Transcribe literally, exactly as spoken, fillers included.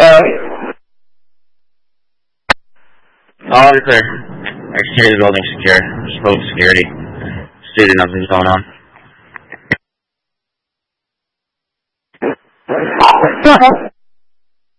uh... All clear. Exterior of the building secure. Spoke security. Student, nothing's going on.